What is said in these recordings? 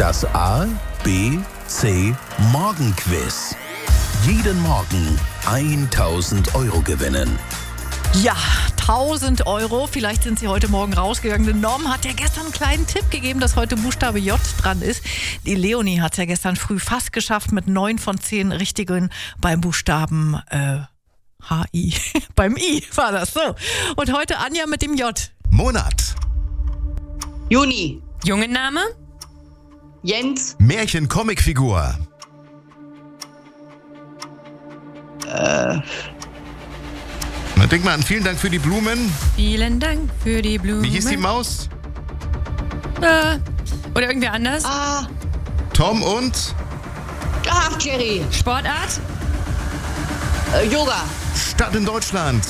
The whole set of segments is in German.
Das A, B, C Morgenquiz. Jeden Morgen 1.000 Euro gewinnen. Ja, 1.000 Euro. Vielleicht sind Sie heute Morgen rausgegangen. Denn Norm hat ja gestern einen kleinen Tipp gegeben, dass heute Buchstabe J dran ist. Die Leonie hat es ja gestern früh fast geschafft mit 9 von 10 richtigen beim Buchstaben H-I. Beim I war das so. Und heute Anja mit dem J. Monat. Juni. Jungenname? Jens. Märchen-Comicfigur. Na, denk mal an, vielen Dank für die Blumen. Vielen Dank für die Blumen. Wie hieß die Maus? Oder irgendwer anders? Tom und Jerry. Sportart? Yoga. Stadt in Deutschland.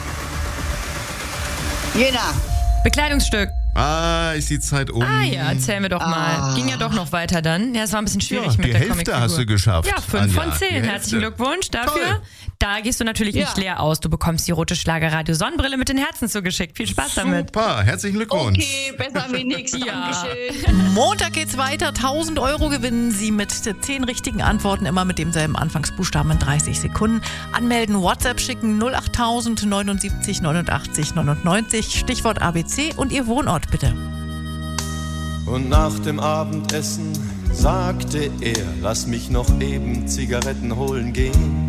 Jena. Bekleidungsstück? Ist die Zeit um. Ja, erzählen wir doch mal. Ging ja doch noch weiter dann. Ja, es war ein bisschen schwierig mit die der Hälfte Comicfigur. hast du geschafft. Ja, 5 Anja. von 10. Die Hälfte. Herzlichen Glückwunsch dafür. Toll. Da gehst du natürlich nicht leer aus. Du bekommst die rote Schlagerradio Sonnenbrille mit den Herzen zugeschickt. Viel Spaß damit. Super, herzlichen Glückwunsch. Okay, besser wie nix. Ja. Dankeschön. Montag geht's weiter. 1.000 Euro gewinnen Sie mit 10 richtigen Antworten, immer mit demselben Anfangsbuchstaben in 30 Sekunden. Anmelden, WhatsApp schicken 08000 79 89 99, Stichwort ABC und Ihr Wohnort bitte. Und nach dem Abendessen sagte er, lass mich noch eben Zigaretten holen gehen.